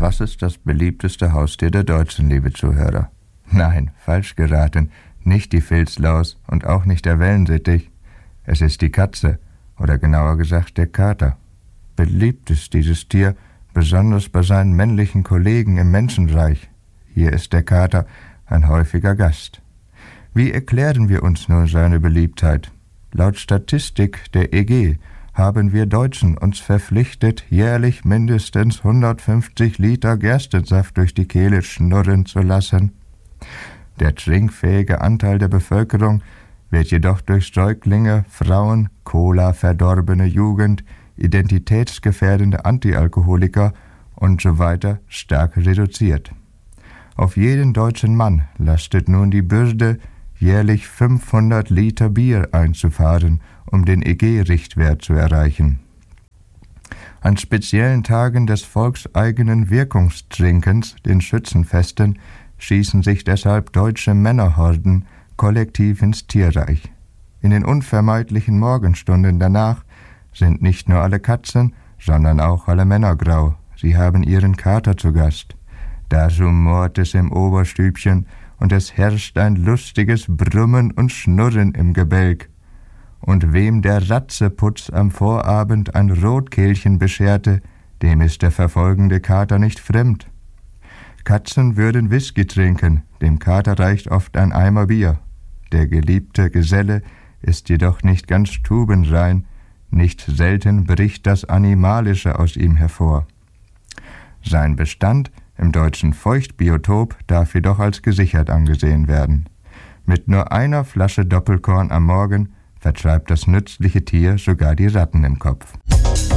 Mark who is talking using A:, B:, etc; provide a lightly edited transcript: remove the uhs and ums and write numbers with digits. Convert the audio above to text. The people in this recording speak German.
A: Was ist das beliebteste Haustier der Deutschen, liebe Zuhörer? Nein, falsch geraten. Nicht die Filzlaus und auch nicht der Wellensittich. Es ist die Katze, oder genauer gesagt der Kater. Beliebt ist dieses Tier, besonders bei seinen männlichen Kollegen im Menschenreich. Hier ist der Kater ein häufiger Gast. Wie erklären wir uns nun seine Beliebtheit? Laut Statistik der EG haben wir Deutschen uns verpflichtet, jährlich mindestens 150 Liter Gerstensaft durch die Kehle schnurren zu lassen. Der trinkfähige Anteil der Bevölkerung wird jedoch durch Säuglinge, Frauen, Cola-verdorbene Jugend, identitätsgefährdende Antialkoholiker usw. stark reduziert. Auf jeden deutschen Mann lastet nun die Bürde, jährlich 500 Liter Bier einzufahren, um den EG-Richtwert zu erreichen. An speziellen Tagen des volkseigenen Wirkungstrinkens, den Schützenfesten, schießen sich deshalb deutsche Männerhorden kollektiv ins Tierreich. In den unvermeidlichen Morgenstunden danach sind nicht nur alle Katzen, sondern auch alle Männer grau. Sie haben ihren Kater zu Gast. Da rumort es im Oberstübchen und es herrscht ein lustiges Brummen und Schnurren im Gebälk. Und wem der Ratzeputz am Vorabend ein Rotkehlchen bescherte, dem ist der verfolgende Kater nicht fremd. Katzen würden Whisky trinken, dem Kater reicht oft ein Eimer Bier. Der geliebte Geselle ist jedoch nicht ganz stubenrein, nicht selten bricht das Animalische aus ihm hervor. Sein Bestand im deutschen Feuchtbiotop darf jedoch als gesichert angesehen werden. Mit nur einer Flasche Doppelkorn am Morgen vertreibt das nützliche Tier sogar die Ratten im Kopf.